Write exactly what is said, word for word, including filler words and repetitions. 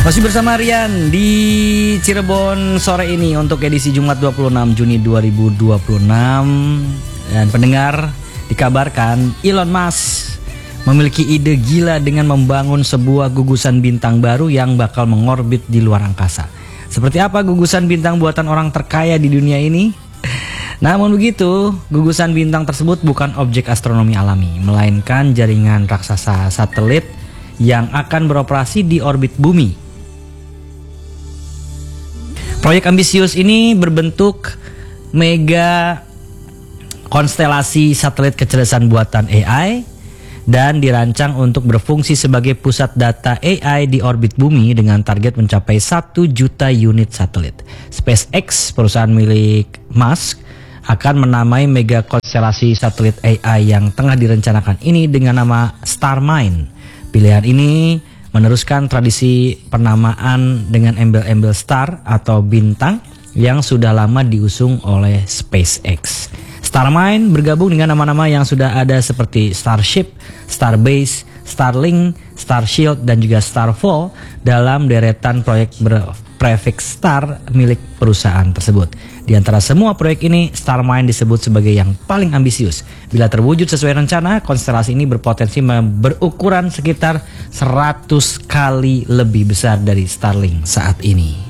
Masih bersama Rian di Cirebon sore ini untuk edisi Jumat dua puluh enam Juni dua ribu dua puluh enam. Dan pendengar, dikabarkan Elon Musk memiliki ide gila dengan membangun sebuah gugusan bintang baru yang bakal mengorbit di luar angkasa. Seperti apa gugusan bintang buatan orang terkaya di dunia ini? Namun begitu, gugusan bintang tersebut bukan objek astronomi alami, melainkan jaringan raksasa satelit yang akan beroperasi di orbit bumi. Proyek ambisius ini berbentuk mega konstelasi satelit kecerdasan buatan A I dan dirancang untuk berfungsi sebagai pusat data A I di orbit bumi dengan target mencapai satu juta unit satelit. SpaceX, perusahaan milik Musk, akan menamai mega konstelasi satelit A I yang tengah direncanakan ini dengan nama Starmine. Pilihan ini meneruskan tradisi penamaan dengan embel-embel star atau bintang yang sudah lama diusung oleh SpaceX. Starmine bergabung dengan nama-nama yang sudah ada seperti Starship, Starbase, Starlink, Starshield, dan juga Starfall dalam deretan proyek berprefix Star milik perusahaan tersebut. Di antara semua proyek ini, Starmine disebut sebagai yang paling ambisius. Bila terwujud sesuai rencana, konstelasi ini berpotensi berukuran sekitar seratus kali lebih besar dari Starlink saat ini.